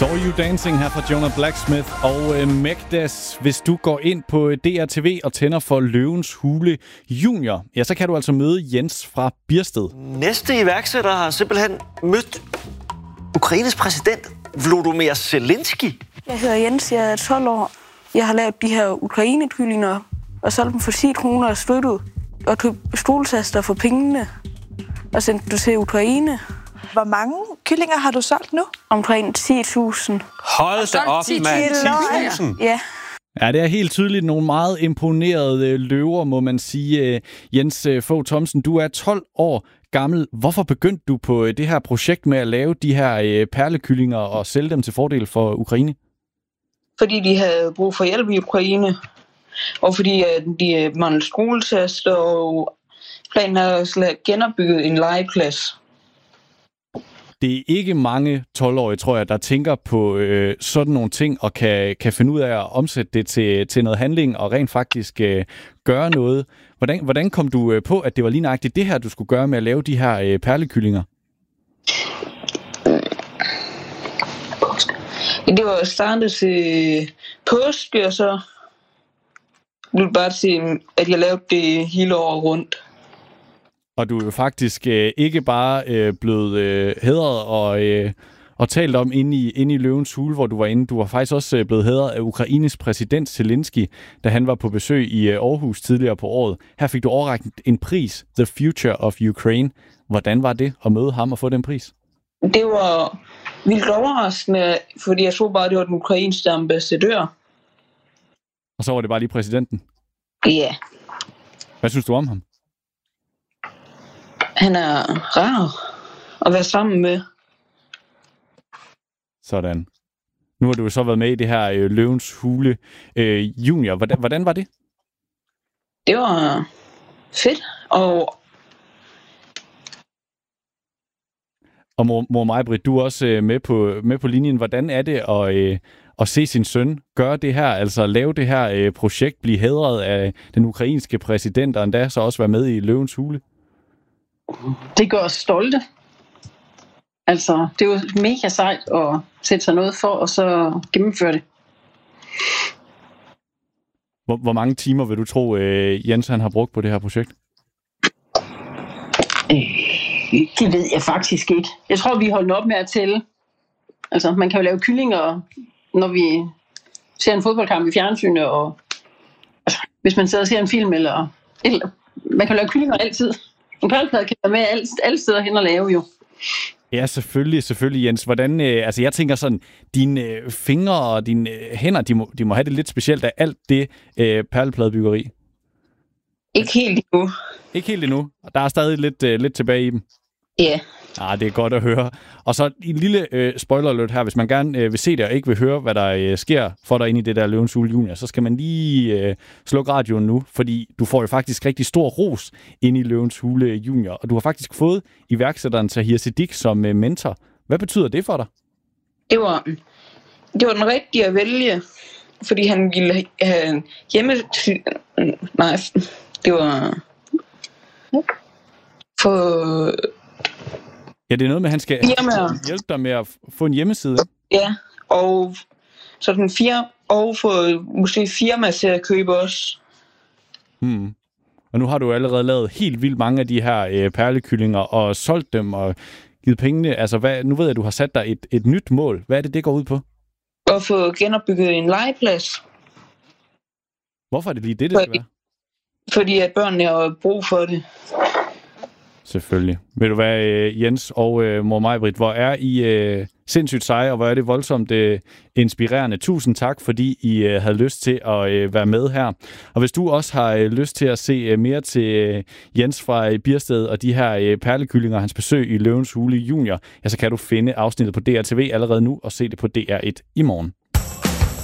Saw You Dancing her fra Jonah Blacksmith og Megdas. Hvis du går ind på DRTV og tænder for Løvens Hule Junior, ja, så kan du altså møde Jens fra Biersted. Næste iværksætter har simpelthen mødt Ukraines præsident Volodymyr Zelensky. Jeg hedder Jens, jeg er 12 år. Jeg har lavet de her ukrainekyllinger og solgt dem for 10 kroner og støttet og købt stoltaster for pengene og sendt dem til Ukraine. Hvor mange kyllinger har du solgt nu? Omkring 10.000. Hold da op, mand. 10.000? Ja. Ja, det er helt tydeligt nogle meget imponerede løver, må man sige. Jens Fogh Thomsen, du er 12 år gammel. Hvorfor begyndte du på det her projekt med at lave de her perlekyllinger og sælge dem til fordel for Ukraine? Fordi de havde brug for hjælp i Ukraine, og fordi de manglede skoletaster, og planen er at genopbygge en legeplads. Det er ikke mange 12-årige, tror jeg, der tænker på sådan nogle ting og kan finde ud af at omsætte det til noget handling og rent faktisk gøre noget. Hvordan kom du på, at det var lige nøjagtigt det her, du skulle gøre med at lave de her perlekyllinger? Det var startet til påske, og så blev det bare til, at jeg lavede det hele året rundt. Og du er jo faktisk ikke bare blevet hædret og talt om inde i Løvens Hule, hvor du var inde. Du var faktisk også blevet hædret af Ukraines præsident Zelensky, da han var på besøg i Aarhus tidligere på året. Her fik du overrakt en pris, The Future of Ukraine. Hvordan var det at møde ham og få den pris? Det var vildt overraskende, fordi jeg troede bare, det var den ukrainske ambassadør. Og så var det bare lige præsidenten? Ja. Hvad synes du om ham? Han er rar at være sammen med. Sådan. Nu har du så været med i det her Løvens Hule Junior. Hvordan var det? Det var fedt. Og mor Maj-Britt, du er også med på linjen. Hvordan er det at se sin søn gøre det her, altså lave det her projekt, blive hædret af den ukrainske præsident, og endda så også være med i Løvens Hule? Det gør os stolte. Altså, det er jo mega sejt at sætte sig noget for, og så gennemføre det. Hvor mange timer vil du tro, Jens han har brugt på det her projekt? Det ved jeg faktisk ikke. Jeg tror, vi holder op med at tælle. Altså, man kan jo lave kyllinger, når vi ser en fodboldkamp i fjernsynet, og altså, hvis man sidder og ser en film, eller man kan lave kyllinger altid. En perleplade kan være med alle steder hen og lave jo. Ja, selvfølgelig, Jens. Hvordan, altså jeg tænker sådan, dine fingre og dine hænder, de må have det lidt specielt af alt det perlepladebyggeri. Ikke helt endnu. Ikke helt endnu. Der er stadig lidt tilbage i dem. Ja. Det er godt at høre. Og så en lille spoiler alert her. Hvis man gerne vil se det og ikke vil høre, hvad der sker for dig inde i det der Løvens Hule Junior, så skal man lige slukke radioen nu, fordi du får jo faktisk rigtig stor ros inde i Løvens Hule Junior. Og du har faktisk fået iværksætteren Tahir Siddiq som mentor. Hvad betyder det for dig? Det var den rigtige at vælge, fordi han ville have Nej, det var for... Ja, det er noget med, at han skal hjælpe dig med at få en hjemmeside. Ja, og så den og få måske firma til at købe os. Og nu har du allerede lavet helt vildt mange af de her perlekyllinger og solgt dem og givet pengene. Altså, nu ved jeg, at du har sat dig et nyt mål. Hvad er det går ud på? At få genopbygget en legeplads. Hvorfor er det lige det skal være? Fordi at børnene har brug for det. Selvfølgelig. Ved du hvad, Jens og mor Maj-Britt, hvor er I sindssygt seje, og hvor er det voldsomt inspirerende. Tusind tak, fordi I havde lyst til at være med her. Og hvis du også har lyst til at se mere til Jens fra Biersted og de her perlekyllinger, hans besøg i Løvens Hule Junior, ja, så kan du finde afsnittet på DRTV allerede nu og se det på DR1 i morgen.